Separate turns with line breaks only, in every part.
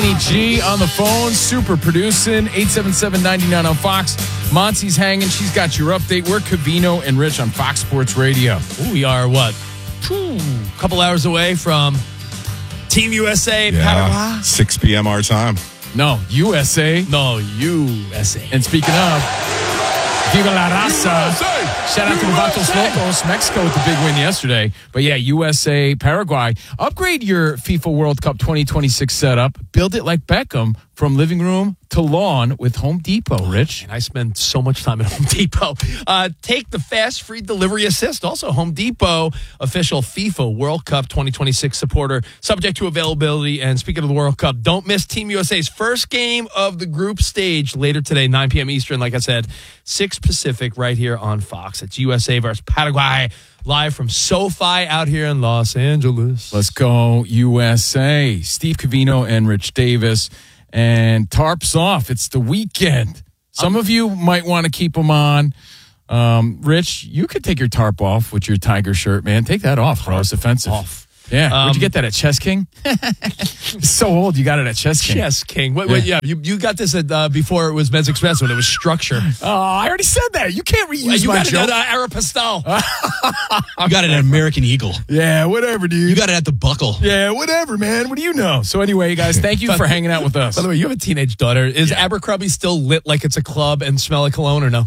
Kenny G on the phone, super producing, 877-99 on Fox. Monty's hanging. She's got your update. We're Covino and Rich on Fox Sports Radio.
We are, a couple hours away from Team USA Paraguay.
6 p.m. our time.
No, USA.
No, USA.
And speaking of, Viva la Raza. Shout out to the Vatos Locos, Mexico with the big win yesterday. But yeah, USA, Paraguay. Upgrade your FIFA World Cup 2026 setup. Build it like Beckham from living room to lawn with Home Depot, Rich.
And I spend so much time at Home Depot. Take the fast free delivery assist. Also, Home Depot, official FIFA World Cup 2026 supporter, subject to availability. And speaking of the World Cup, don't miss Team USA's first game of the group stage later today, 9 p.m. Eastern. Like I said, 6 Pacific right here on Fox. It's USA versus Paraguay, live from SoFi out here in Los Angeles.
Let's go, USA. Steve Covino and Rich Davis. And tarps off. It's the weekend. Some of you might want to keep them on. Rich, you could take your tarp off with your Tiger shirt, man. Take that off, bro. It's offensive.
Off.
Yeah. Where'd you get that at Chess King? It's so old. You got it at Chess King.
Chess King. Wait, you got this at before it was Men's Express when it was Structure.
Oh, I already said that. You can't reuse
you
my
got
joke.
it at Aeropostale.
You got it at American Eagle.
Yeah, whatever, dude.
You got it at the Buckle.
Yeah, whatever, man. What do you know? So anyway, guys, thank you for hanging out with us.
By the way, you have a teenage daughter. Is Abercrombie still lit like it's a club and smell like cologne or no?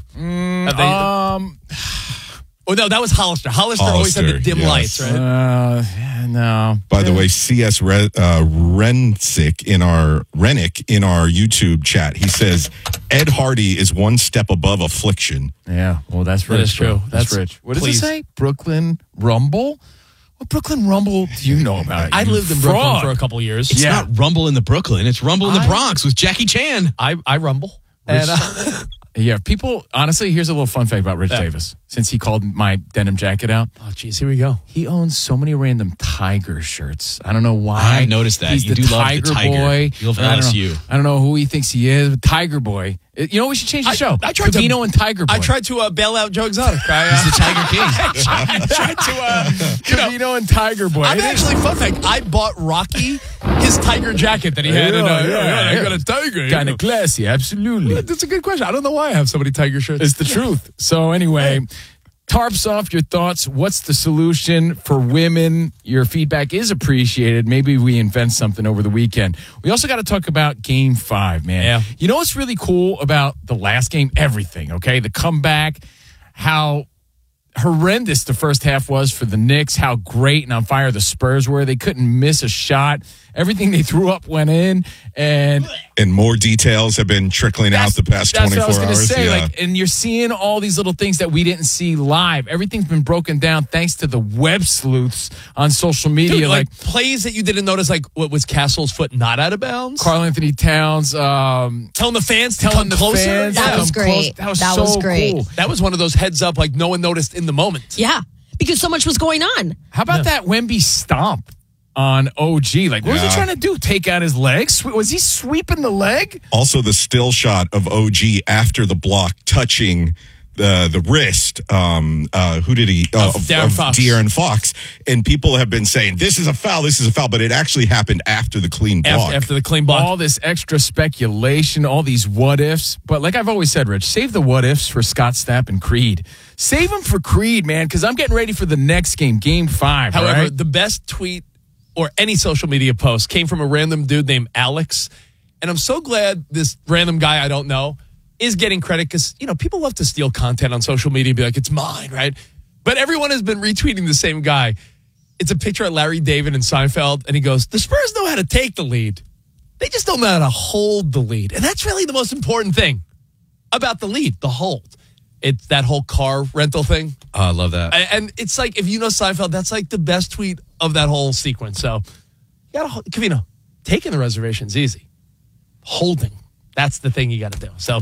Oh, no, that was Hollister. Hollister always had the dim lights, right?
No.
By the way, C.S. Rennick in our YouTube chat, he says, Ed Hardy is one step above affliction.
Yeah, well, that's
That
rich.
is true.
That's rich. What does it say? Brooklyn Rumble? What Brooklyn Rumble do you know about?
I lived in Brooklyn for a couple years.
It's not Rumble in the Brooklyn. It's Rumble in the Bronx with Jackie Chan.
I rumble. And,
yeah, people, honestly, here's a little fun fact about Rich Davis. Since he called my denim jacket out.
Oh, geez, here we go.
He owns so many random Tiger shirts. I don't know why.
I noticed that.
He's
You
the
do love the
Tiger
Tiger.
boy.
You love
I don't
LSU.
know- I don't know who he thinks he is, but Tiger boy. You know, we should change the show.
I tried
Covino and Tiger boy.
I tried to bail out Joe Exotic.
He's the Tiger King.
I tried to,
Covino and Tiger boy.
I'm actually, fun fact, I bought Rocky his Tiger jacket that he had. I got a Tiger.
Kind of classy, absolutely.
That's a good question. I don't know why I have so many Tiger shirts.
It's the truth. So anyway, tarps off, your thoughts. What's the solution for women? Your feedback is appreciated. Maybe we invent something over the weekend. We also got to talk about Game 5, man.
Yeah.
You know what's really cool about the last game? Everything, okay? The comeback, how horrendous the first half was for the Knicks, how great and on fire the Spurs were. They couldn't miss a shot. Everything they threw up went in, and
more details have been trickling out the past 24 hours.
That's what I was going to say.
Yeah.
And you're seeing all these little things that we didn't see live. Everything's been broken down thanks to the web sleuths on social media.
Dude, like plays that you didn't notice, like what was Castle's foot not out of bounds?
Karl Anthony Towns.
Telling the fans to
telling
come
the
closer.
fans
That
to
was
come
great.
close.
That was great.
Cool.
That was one of those heads up, like no one noticed in the moment.
Yeah, because so much was going on.
How about that Wemby stomp on OG? Like, what was he trying to do? Take out his legs? Was he sweeping the leg?
Also, the still shot of OG after the block touching the wrist. Who did he? De'Aaron Fox. And people have been saying, this is a foul, but it actually happened after the clean block.
After the clean block.
All this extra speculation, all these what ifs. But like I've always said, Rich, save the what ifs for Scott Stapp and Creed. Save them for Creed, man, because I'm getting ready for the next game, Game 5.
However, the best tweet or any social media post came from a random dude named Alex. And I'm so glad this random guy I don't know is getting credit because, people love to steal content on social media and be like, it's mine, right? But everyone has been retweeting the same guy. It's a picture of Larry David and Seinfeld, and he goes, the Spurs know how to take the lead. They just don't know how to hold the lead. And that's really the most important thing about the lead, the hold. It's that whole car rental thing.
Oh, I love that.
And it's like, if you know Seinfeld, that's like the best tweet of that whole sequence. So, Covino, taking the reservation's easy. Holding, that's the thing you got to do. So,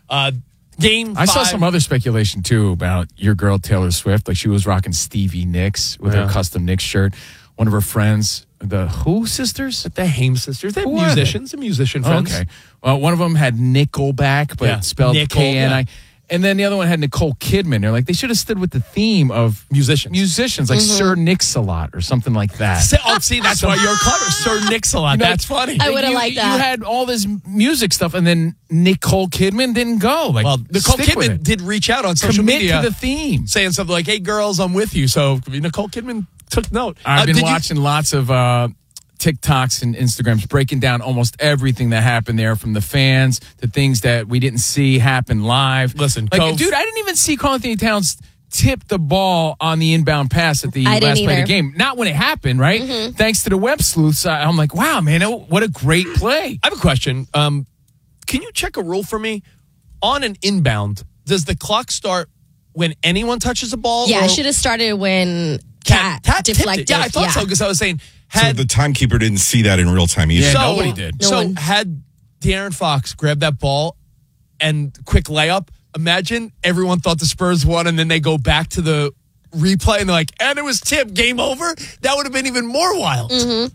Game 5.
I saw some other speculation, too, about your girl, Taylor Swift. Like, she was rocking Stevie Nicks with her custom Knicks shirt. One of her friends, the Who sisters?
The Haim sisters. They're musicians, musician friends.
Okay. Well, one of them had Nickelback, but spelled
Nickel,
K-N-I. And then the other one had Nicole Kidman. They're like, they should have stood with the theme of musicians like Sir Nick-a-Lot or something like that.
See, that's why you're clever. Sir Nick-a-Lot. That's funny.
I would have liked that.
You had all this music stuff, and then Nicole Kidman didn't go. Like,
well, Nicole Kidman did reach out on social media.
Commit to the theme.
Saying something like, hey, girls, I'm with you. So Nicole Kidman took note.
I've been watching lots of TikToks and Instagrams breaking down almost everything that happened there, from the fans to things that we didn't see happen live.
Listen,
like, dude, I didn't even see Karl Anthony Towns tip the ball on the inbound pass at the last play of the game. Not when it happened, right? Mm-hmm. Thanks to the web sleuths, I'm like, wow, man, what a great play.
I have a question. Can you check a rule for me? On an inbound, does the clock start when anyone touches a ball?
Yeah, I should have started when Cat deflected.
Yeah, I thought so, because I was saying...
So the timekeeper didn't see that in real time either.
Yeah, nobody did.
Had De'Aaron Fox grabbed that ball and quick layup, imagine everyone thought the Spurs won, and then they go back to the replay and they're like, and it was tip, game over. That would have been even more wild.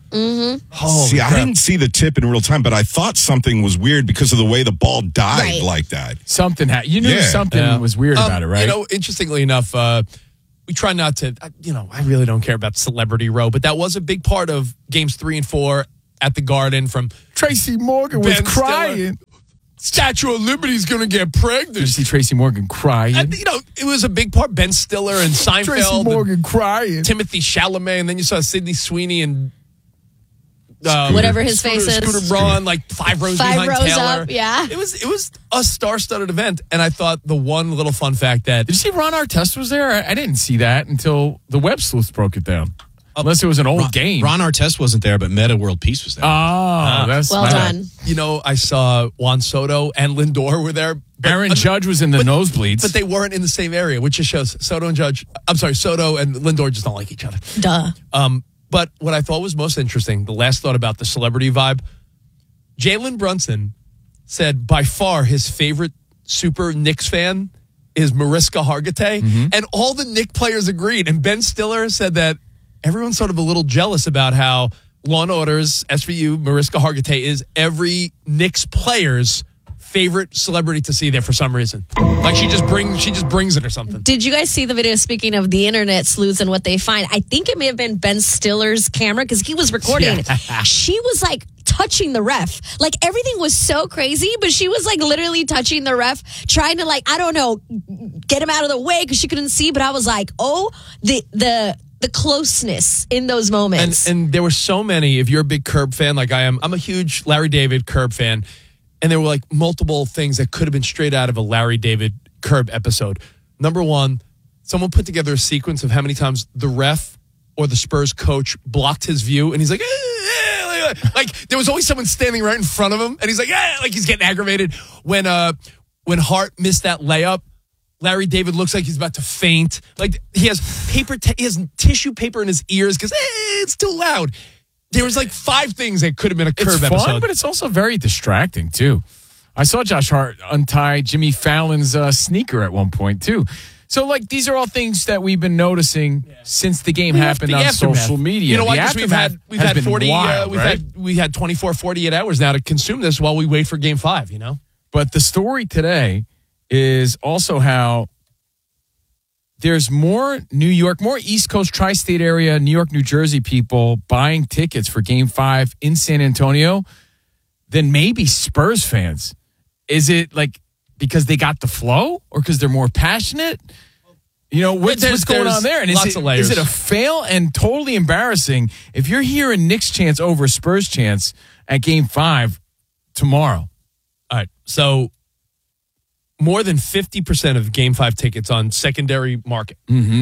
See, I didn't see the tip in real time, but I thought something was weird because of the way the ball died like that.
Something happened. You knew something was weird about it, right?
You know, interestingly enough, we try not to, I really don't care about Celebrity Row, but that was a big part of games 3 and 4 at the Garden. From
Tracy Morgan was crying.
Statue of Liberty's going to get pregnant.
Did you see Tracy Morgan crying?
It was a big part. Ben Stiller and Seinfeld.
Tracy Morgan crying.
Timothy Chalamet, and then you saw Sydney Sweeney and
whatever his face is.
Scooter Braun, like 5 rows behind Taylor.
Up, yeah.
It was a star-studded event, and I thought the one little fun fact that...
Did you see Ron Artest was there? I didn't see that until the web sleuths broke it down. Unless it was an old game.
Ron Artest wasn't there, but Meta World Peace was there.
Oh, that's
well done.
I saw Juan Soto and Lindor were there.
Aaron Judge was in the nosebleeds.
But they weren't in the same area, which just shows Soto and Lindor just don't like each other.
Duh.
But what I thought was most interesting, the last thought about the celebrity vibe, Jalen Brunson said by far his favorite super Knicks fan is Mariska Hargitay, and all the Knicks players agreed. And Ben Stiller said that everyone's sort of a little jealous about how Law & Order's SVU, Mariska Hargitay, is every Knicks player's favorite celebrity to see there for some reason. Like she just brings it or something.
Did you guys see the video, speaking of the internet sleuths and what they find? I think it may have been Ben Stiller's camera because he was recording. Yeah. She was like touching the ref. Like everything was so crazy, but she was like literally touching the ref, trying to get him out of the way because she couldn't see. But I was like, oh, the closeness in those moments.
And there were so many, if you're a big Curb fan like I am, I'm a huge Larry David Curb fan. And there were like multiple things that could have been straight out of a Larry David Curb episode. Number one, someone put together a sequence of how many times the ref or the Spurs coach blocked his view. And he's like, like there was always someone standing right in front of him. And he's like, like he's getting aggravated. When Hart missed that layup, Larry David looks like he's about to faint. Like he has he has tissue paper in his ears because it's too loud. There was like 5 things that could have been a Curb episode.
It's fun, but it's also very distracting, too. I saw Josh Hart untie Jimmy Fallon's sneaker at one point, too. So, like, these are all things that we've been noticing since the game happened on social media.
You know what? We've had 40,
wild,
we've had 24, 48 hours now to consume this while we wait for Game 5, you know?
But the story today is also how there's more East Coast tri-state area, New York, New Jersey people buying tickets for Game 5 in San Antonio than maybe Spurs fans. Is it like because they got the flow or because they're more passionate? You know, what's going on there? And is it a fail and totally embarrassing if you're hearing Knicks chants over Spurs chants at Game 5 tomorrow?
All right, so more than 50% of Game 5 tickets on secondary market,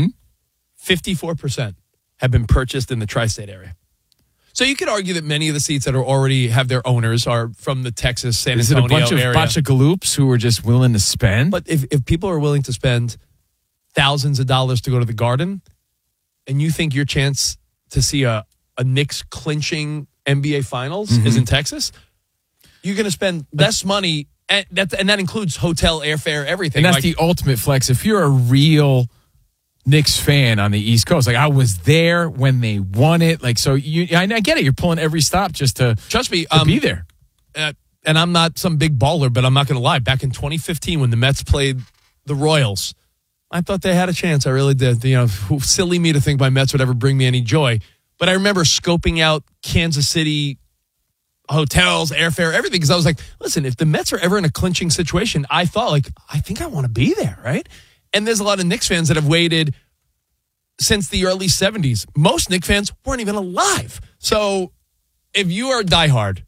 54% have been purchased in the tri-state area. So you could argue that many of the seats that are already have their owners are from the Texas, San Antonio area.
Is it a bunch of galoops who are just willing to spend?
But if people are willing to spend thousands of dollars to go to the Garden, and you think your chance to see a Knicks clinching NBA Finals is in Texas, you're going to spend less money. And that includes hotel, airfare, everything.
And that's the ultimate flex. If you're a real Knicks fan on the East Coast, like I was there when they won it. Like, so I get it. You're pulling every stop just to
trust me
to be there.
And I'm not some big baller, but I'm not going to lie. Back in 2015, when the Mets played the Royals. I thought they had a chance. I really did. Silly me to think my Mets would ever bring me any joy. But I remember scoping out Kansas City hotels, airfare, everything, because I was like, listen, if the Mets are ever in a clinching situation, I thought, I think I want to be there, right? And there's a lot of Knicks fans that have waited since the early 70s. Most Knicks fans weren't even alive. So if you are diehard,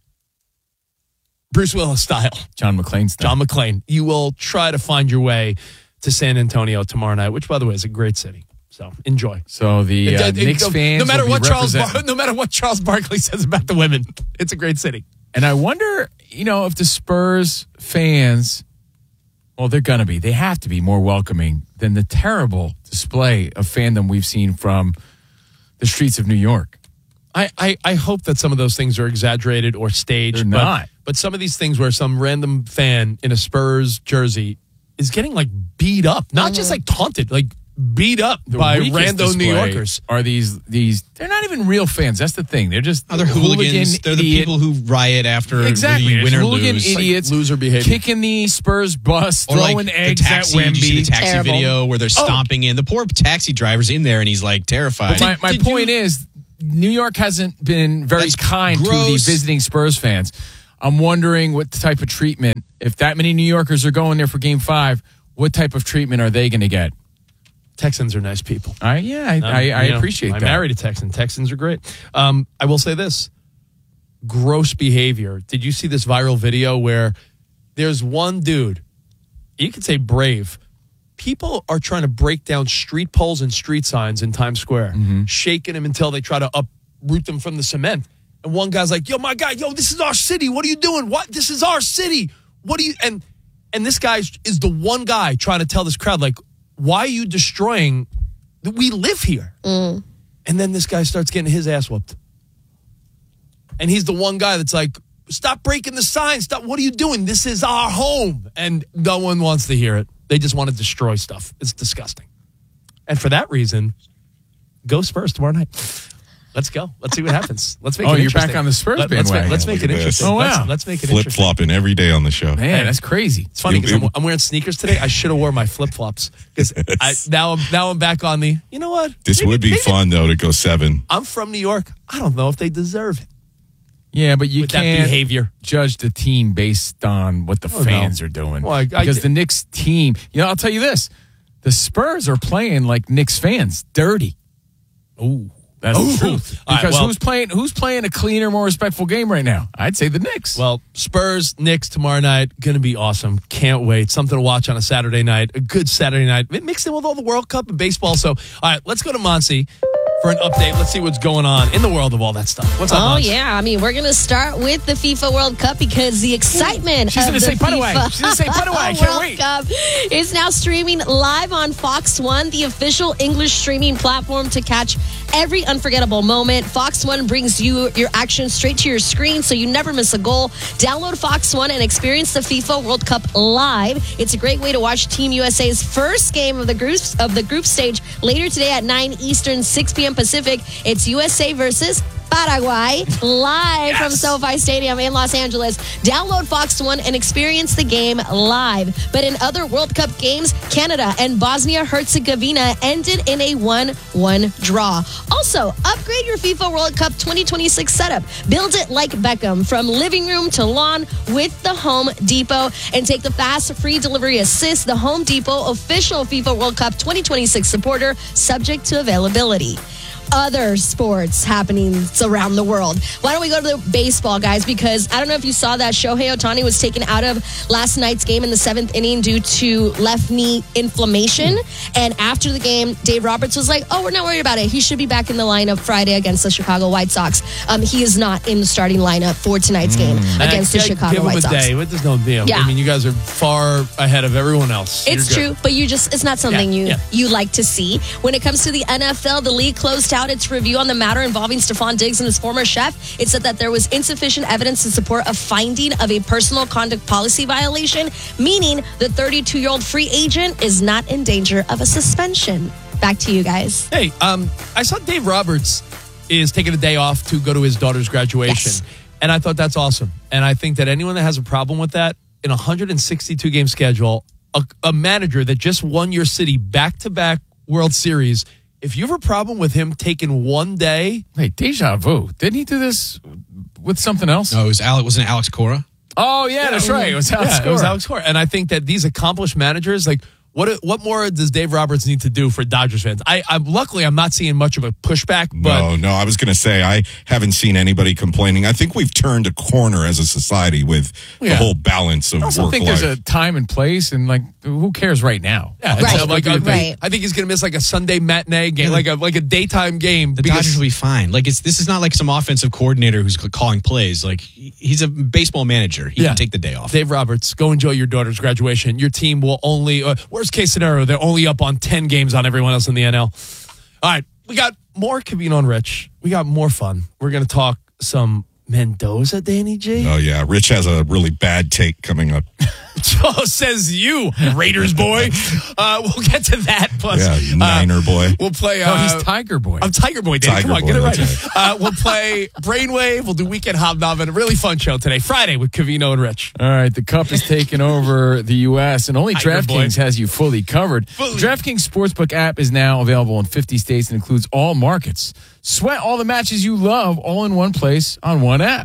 Bruce Willis style,
John McClane,
you will try to find your way to San Antonio tomorrow night, which, by the way, is a great city. So enjoy.
So the Knicks fans,
no matter what Charles Barkley says about the women, it's a great city.
And I wonder, if the Spurs fans, well, they're gonna be. They have to be more welcoming than the terrible display of fandom we've seen from the streets of New York.
I hope that some of those things are exaggerated or staged.
They're not.
But some of these things where some random fan in a Spurs jersey is getting beat up, not just taunted, beat up by random New Yorkers.
Are these? They're not even real fans. That's the thing. They're just
other hooligans. They're the people who riot after
exactly.
win or
hooligan
lose.
idiots,
loser behavior,
kicking the Spurs bus, throwing eggs at Wemby.
Did you see the taxi video where they're stomping in? The poor taxi driver's in there and he's terrified.
But my point is, New York hasn't been very kind to the visiting Spurs fans. I'm wondering what type of treatment, if that many New Yorkers are going there for Game 5, what type of treatment are they going to get?
Texans are nice people.
I appreciate that.
I married a Texan. Texans are great. I will say this. Gross behavior. Did you see this viral video where there's one dude, you could say brave. People are trying to break down street poles and street signs in Times Square, shaking them until they try to uproot them from the cement. And one guy's like, yo, my guy, this is our city. What are you doing? What? This is our city. What are you? And this guy is the one guy trying to tell this crowd, why are you destroying? We live here. And then this guy starts getting his ass whooped. And he's the one guy that's like, stop breaking the sign. Stop. What are you doing? This is our home. And no one wants to hear it. They just want to destroy stuff. It's disgusting. And for that reason, go Spurs tomorrow night. Let's go. Let's see what happens. Let's make it interesting.
You're back on the Spurs bandwagon.
Let's make it interesting.
Oh, wow.
Let's make it interesting.
Flip-flopping every day on the show.
Man, that's crazy.
It's funny because I'm wearing sneakers today. I should have worn my flip-flops because now I'm back on the, you know what?
This would be fun, though, to go 7.
I'm from New York. I don't know if they deserve it.
Yeah, but you
With
can't
that behavior.
judge the team based on what the fans are doing.
Well,
because the Knicks team, I'll tell you this. The Spurs are playing like Knicks fans, dirty.
Ooh.
That's the truth. Because
right,
who's playing a cleaner, more respectful game right now? I'd say the Knicks.
Well, Spurs, Knicks tomorrow night, going to be awesome. Can't wait. Something to watch on a Saturday night. A good Saturday night. Mixed in with all the World Cup and baseball. So, all right, let's go to Monsi for an update. Let's see what's going on in the world of all that stuff. What's up, Monsi?
Yeah. I mean, we're going to start with the FIFA World Cup because the excitement
She's
of
going to
the
say put away. She's going to say put away. I can't
World
wait.
Cup is now streaming live on Fox One, the official English streaming platform to catch every unforgettable moment. Fox One brings you your action straight to your screen so you never miss a goal. Download Fox One and experience the FIFA World Cup live. It's a great way to watch Team USA's first game of the group stage later today at 9 Eastern, 6 p.m. Pacific. It's USA versus Paraguay live from SoFi Stadium in Los Angeles. Download Fox One and experience the game live. But in other World Cup games, Canada and Bosnia-Herzegovina ended in a 1-1 draw. Also, upgrade your FIFA World Cup 2026 setup. Build it like Beckham, from living room to lawn with the Home Depot, and take the fast free delivery assist. The Home Depot official FIFA World Cup 2026 supporter, subject to availability. Other sports happenings around the world. Why don't we go to the baseball, guys? Because I don't know if you saw that Shohei Ohtani was taken out of last night's game in the 7th inning due to left knee inflammation. And after the game, Dave Roberts was like, we're not worried about it. He should be back in the lineup Friday against the Chicago White Sox. He is not in the starting lineup for tonight's game against the Chicago White Sox.
There's no deal.
Yeah.
I mean, you guys are far ahead of everyone else.
It's true, but it's not something you like to see. When it comes to the NFL, the league closed out its review on the matter involving Stephon Diggs and his former chef. It said that there was insufficient evidence to support a finding of a personal conduct policy violation, meaning the 32-year-old free agent is not in danger of a suspension. Back to you guys.
Hey, I saw Dave Roberts is taking a day off to go to his daughter's graduation.
Yes.
And I thought that's awesome. And I think that anyone that has a problem with that, in a 162-game schedule, a manager that just won your city back-to-back World Series, if you have a problem with him taking one day...
Wait, deja vu. Didn't he do this with something else?
No, wasn't it Alex Cora?
Oh, yeah, that's right. It was Alex Cora.
It was Alex Cora. And I think that these accomplished managers, like, what more does Dave Roberts need to do for Dodgers fans? Luckily, I'm not seeing much of a pushback. But
No, I was going to say, I haven't seen anybody complaining. I think we've turned a corner as a society with the whole balance of work life.
I also think there's a time and place, and like, who cares right now?
Yeah,
Right.
I think he's going to miss like a Sunday matinee game, like a daytime game.
The Dodgers will be fine. Like this is not like some offensive coordinator who's calling plays. Like he's a baseball manager. He can take the day off.
Dave Roberts, go enjoy your daughter's graduation. Your team will only, worst case scenario, they're only up on 10 games on everyone else in the NL. All right, we got more Covino and Rich. We got more fun. We're going to talk some Mendoza, Danny G.
Oh, yeah. Rich has a really bad take coming up.
Oh, says you, Raiders boy. We'll get to that. Plus,
Niner boy.
We'll play.
He's Tiger Boy.
I'm Tiger Boy, Danny. Come on, get it right. We'll play Brainwave. We'll do Weekend Hobnobbing. A really fun show today, Friday, with Covino and Rich.
All right, the Cup is taking over the U.S., and only DraftKings has you fully covered. DraftKings Sportsbook app is now available in 50 states and includes all markets. Sweat all the matches you love all in one place on one app.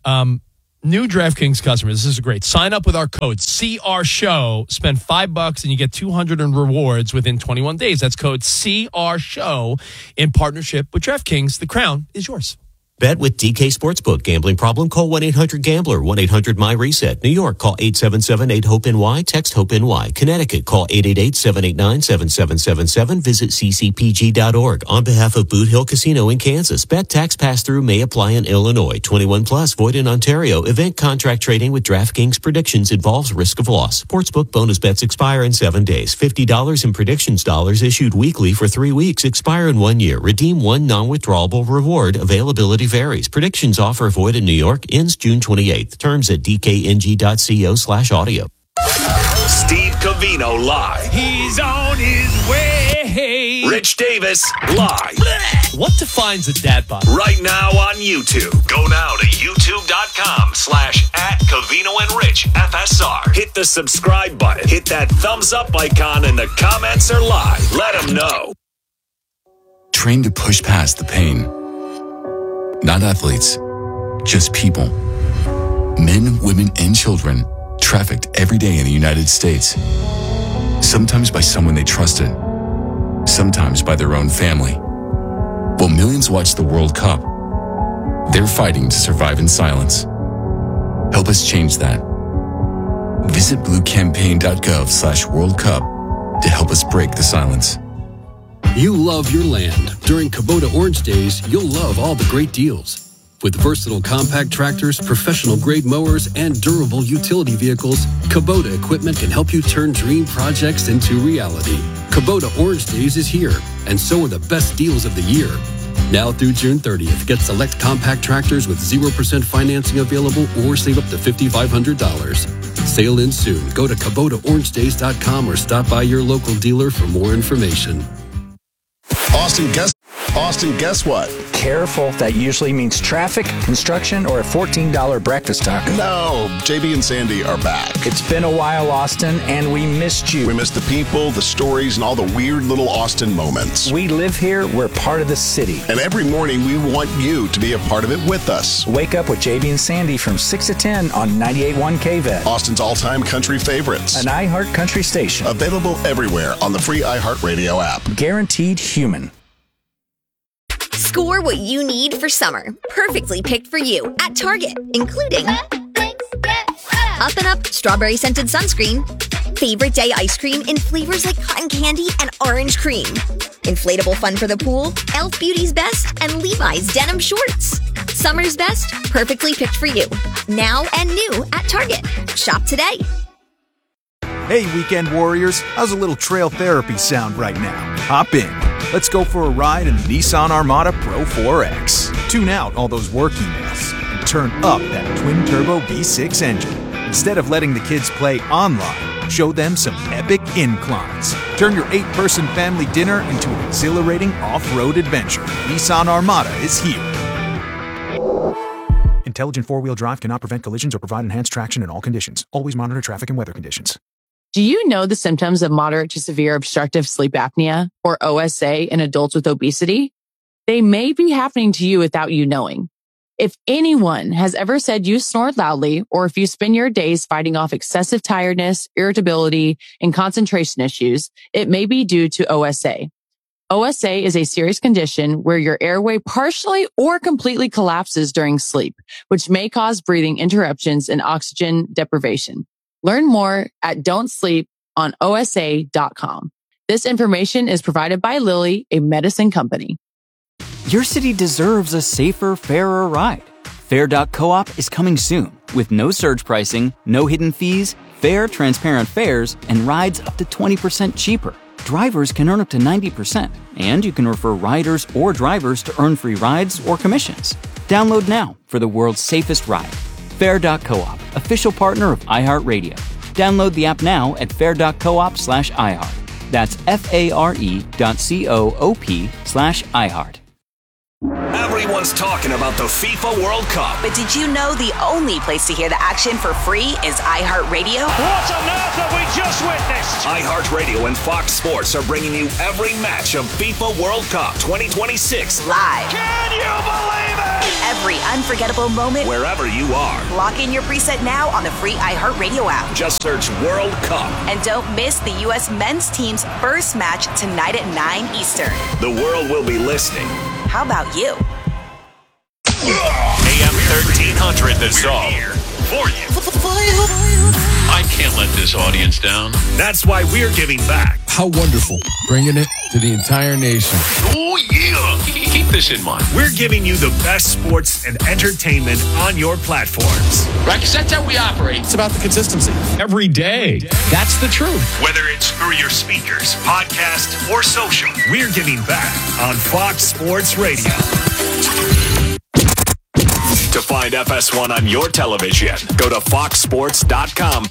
New DraftKings customers, this is great. Sign up with our code CRSHOW. Spend $5 and you get $200 in rewards within 21 days. That's code CRSHOW in partnership with DraftKings. The crown is yours.
Bet with DK Sportsbook. Gambling problem? Call 1-800-GAMBLER. 1-800-MY-RESET. New York, call 877-8-HOPE-NY. Text HOPE-NY. Connecticut, call 888-789-7777. Visit ccpg.org. On behalf of Boot Hill Casino in Kansas, bet tax pass-through may apply in Illinois. 21 plus, void in Ontario. Event contract trading with DraftKings predictions involves risk of loss. Sportsbook bonus bets expire in 7 days. $50 in predictions dollars issued weekly for 3 weeks. Expire in 1 year. Redeem one non-withdrawable reward. Availability varies. Predictions offer void in New York. Ends June 28th. Terms at dkng.co/audio.
Steve Covino live.
He's on his way.
Rich Davis live.
What defines a dad bod?
Right now on YouTube. Go now to youtube.com/@Covino and Rich FSR. Hit the subscribe button. Hit that thumbs up icon and the comments are live. Let them know.
Train to push past the pain. Not athletes, just people. Men, women, and children trafficked every day in the United States. Sometimes by someone they trusted, sometimes by their own family. While millions watch the World Cup, they're fighting to survive in silence. Help us change that. Visit bluecampaign.gov/World Cup to help us break the silence.
You love your land. During Kubota Orange Days, you'll love all the great deals. With versatile compact tractors, professional-grade mowers, and durable utility vehicles, Kubota equipment can help you turn dream projects into reality. Kubota Orange Days is here, and so are the best deals of the year. Now through June 30th, get select compact tractors with 0% financing available or save up to $5,500. Sale ends soon. Go to KubotaOrangeDays.com or stop by your local dealer for more information.
Austin, guess what?
Careful, that usually means traffic, construction, or a $14 breakfast taco.
No, JB and Sandy are back.
It's been a while, Austin, and we missed you.
We missed the people, the stories, and all the weird little Austin moments.
We live here, we're part of the city.
And every morning we want you to be a part of it with us.
Wake up with JB and Sandy from 6 to 10 on 98.1 KVET.
Austin's all-time country favorites.
An iHeart country station.
Available everywhere on the free iHeartRadio app.
Guaranteed human.
Score what you need for summer. Perfectly picked for you at Target, including Up and Up strawberry scented sunscreen, favorite day ice cream in flavors like cotton candy and orange cream, inflatable fun for the pool, Elf Beauty's Best, and Levi's denim shorts. Summer's best, perfectly picked for you. Now and new at Target. Shop today.
Hey, weekend warriors, how's a little trail therapy sound right now? Hop in. Let's go for a ride in the Nissan Armada Pro 4X. Tune out all those work emails and turn up that twin-turbo V6 engine. Instead of letting the kids play online, show them some epic inclines. Turn your 8-person family dinner into an exhilarating off-road adventure. Nissan Armada is here. Intelligent four-wheel drive cannot prevent collisions or provide enhanced traction in all conditions. Always monitor traffic and weather conditions.
Do you know the symptoms of moderate to severe obstructive sleep apnea, or OSA, in adults with obesity? They may be happening to you without you knowing. If anyone has ever said you snore loudly, or if you spend your days fighting off excessive tiredness, irritability, and concentration issues, it may be due to OSA. OSA is a serious condition where your airway partially or completely collapses during sleep, which may cause breathing interruptions and oxygen deprivation. Learn more at don'tsleeponosa.com. This information is provided by Lilly, a medicine company.
Your city deserves a safer, fairer ride. Fair.coop is coming soon with no surge pricing, no hidden fees, fair, transparent fares, and rides up to 20% cheaper. Drivers can earn up to 90%, and you can refer riders or drivers to earn free rides or commissions. Download now for the world's safest ride. Fair.coop, official partner of iHeartRadio. Download the app now at fair.coop/iHeart. That's FARE.coop/iHeart.
Everyone's talking about the FIFA World Cup.
But did you know the only place to hear the action for free is iHeartRadio?
What on earth have we just witnessed?
iHeartRadio and Fox Sports are bringing you every match of FIFA World Cup 2026
live.
Can you believe it?
Every unforgettable moment,
wherever you are.
Lock in your preset now on the free iHeartRadio app.
Just search World Cup.
And don't miss the U.S. men's team's first match tonight at 9 Eastern.
The world will be listening.
How about you?
AM 1300 The Zone. For you.
I can't let this audience down.
That's why we're giving back.
How wonderful. Bringing it to the entire nation.
Oh, yeah. Keep this in mind.
We're giving you the best sports and entertainment on your platforms.
Right, because that's how we operate.
It's about the consistency. Every day. That's the truth.
Whether it's through your speakers, podcast, or social, we're giving back on Fox Sports Radio. To find FS1 on your television, go to foxsports.com.